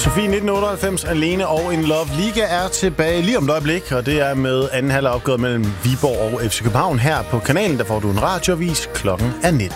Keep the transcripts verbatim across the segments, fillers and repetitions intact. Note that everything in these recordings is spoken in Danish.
Sofie nitten otteoghalvfems, Alene og In Love. Liga er tilbage lige om et øjeblik, og det er med anden halvleg opgået mellem Viborg og F C København. Her på kanalen, der får du en radioavis. Klokken er nitten.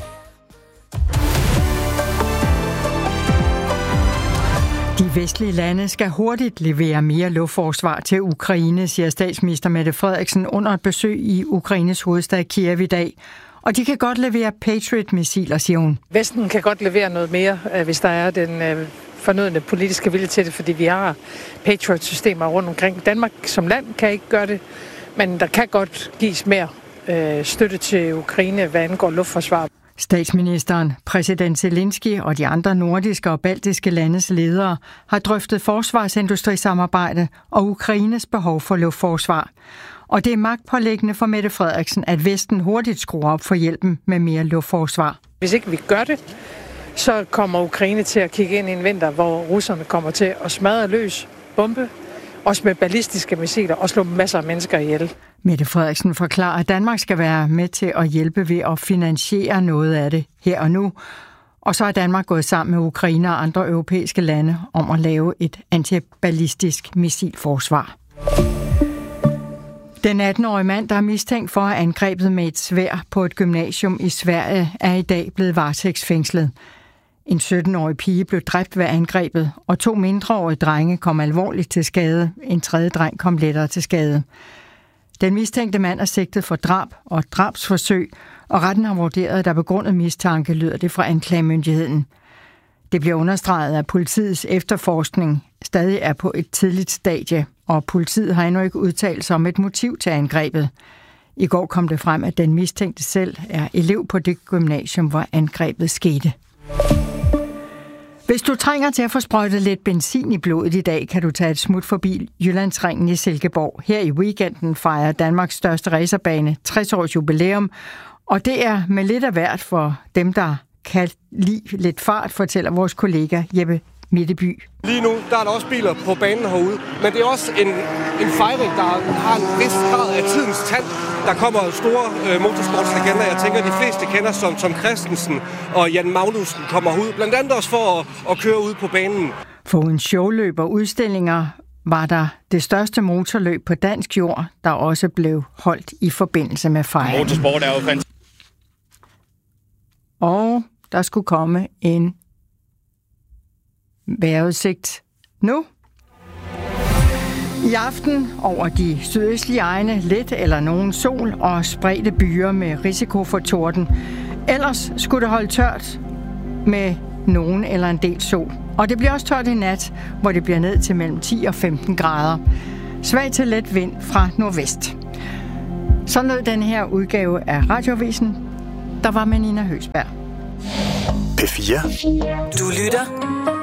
De vestlige lande skal hurtigt levere mere luftforsvar til Ukraine, siger statsminister Mette Frederiksen under et besøg i Ukraines hovedstad Kiev i dag. Og de kan godt levere Patriot-missiler, siger hun. Vesten kan godt levere noget mere, hvis der er den fornødne politiske vilje til det, fordi vi har Patriot-systemer rundt omkring. Danmark som land kan ikke gøre det, men der kan godt gives mere øh, støtte til Ukraine, hvad angår luftforsvar. Statsministeren, præsident Zelensky og de andre nordiske og baltiske landes ledere har drøftet forsvarsindustrisamarbejde og Ukraines behov for luftforsvar. Og det er magtpåliggende for Mette Frederiksen, at Vesten hurtigt skruer op for hjælpen med mere luftforsvar. Hvis ikke vi gør det, så kommer Ukraine til at kigge ind i en vinter, hvor russerne kommer til at smadre løs, bombe, også med ballistiske missiler og slå masser af mennesker ihjel. Mette Frederiksen forklarer, at Danmark skal være med til at hjælpe ved at finansiere noget af det her og nu. Og så er Danmark gået sammen med Ukraine og andre europæiske lande om at lave et antiballistisk missilforsvar. Den atten-årige mand, der er mistænkt for at have angrebet med et sværd på et gymnasium i Sverige, er i dag blevet varetægtsfængslet. En sytten-årig pige blev dræbt ved angrebet, og to mindreårige drenge kom alvorligt til skade. En tredje dreng kom lettere til skade. Den mistænkte mand er sigtet for drab og drabsforsøg, og retten har vurderet, at der begrundet mistanke, lyder det fra anklagemyndigheden. Det bliver understreget, at politiets efterforskning stadig er på et tidligt stadie, og politiet har endnu ikke udtalt sig om et motiv til angrebet. I går kom det frem, at den mistænkte selv er elev på det gymnasium, hvor angrebet skete. Hvis du trænger til at få sprøjtet lidt benzin i blodet i dag, kan du tage et smut forbi Jyllandsringen i Silkeborg. Her i weekenden fejrer Danmarks største racerbane tres års jubilæum, og det er med lidt af hvert for dem, der kan lide lidt fart, fortæller vores kollega Jeppe Mitteby. Lige nu der er der også biler på banen herude, men det er også en, en fejring, der har en vis grad af tidens tand. Der kommer store øh, motorsportslegender, jeg tænker, de fleste kender som Tom Christensen og Jan Magnussen kommer ud, blandt andet også for at, at køre ud på banen. Foruden showløb og udstillinger var der det største motorløb på dansk jord, der også blev holdt i forbindelse med fejringen. Motorsport er jo fantastisk. Og der skulle komme en vejrudsigt nu. I aften over de sydøstlige egne lidt eller nogen sol og spredte byer med risiko for torden. Ellers skulle det holde tørt med nogen eller en del sol. Og det bliver også tørt i nat, hvor det bliver ned til mellem ti og femten grader. Svag til let vind fra nordvest. Så lød den her udgave af Radioavisen. Der var med Nina Høsberg. P fire. Du lytter